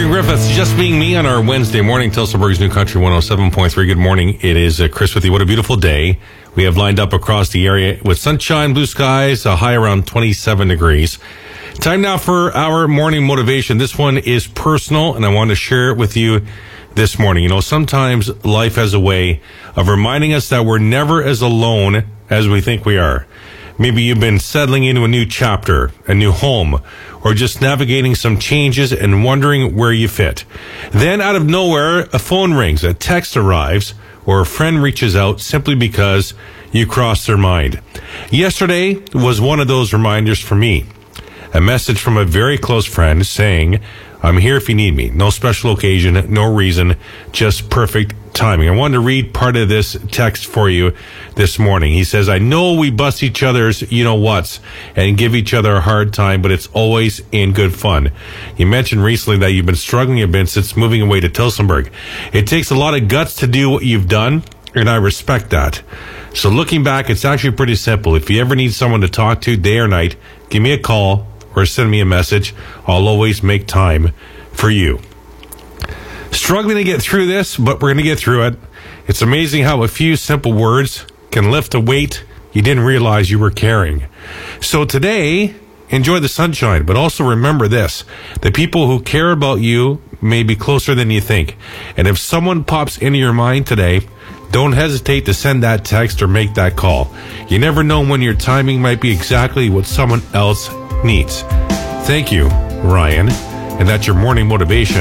Morgan Griffiths, just being me on our Wednesday morning, Tilsonburg's New Country 107.3. Good morning. It is Chris with you. What a beautiful day we have lined up across the area with sunshine, blue skies, a high around 27 degrees. Time now for our morning motivation. This one is personal, and I want to share it with you this morning. You know, sometimes life has a way of reminding us that we're never as alone as we think we are. Maybe you've been settling into a new chapter, a new home, or just navigating some changes and wondering where you fit. Then out of nowhere, a phone rings, a text arrives, or a friend reaches out simply because you crossed their mind. Yesterday was one of those reminders for me. A message from a very close friend saying, I'm here if you need me. No special occasion, no reason, just perfect timing. I wanted to read part of this text for you this morning. He says, I know we bust each other's you-know-whats and give each other a hard time, but it's always in good fun. You mentioned recently that you've been struggling a bit since moving away to Tilsonburg. It takes a lot of guts to do what you've done, and I respect that. So looking back, it's actually pretty simple. If you ever need someone to talk to day or night, give me a call or send me a message. I'll always make time for you. Struggling to get through this, but we're going to get through it. It's amazing how a few simple words can lift a weight you didn't realize you were carrying. So today, enjoy the sunshine, but also remember this. The people who care about you may be closer than you think. And if someone pops into your mind today, don't hesitate to send that text or make that call. You never know when your timing might be exactly what someone else needs. Thank you, Ryan. And that's your morning motivation.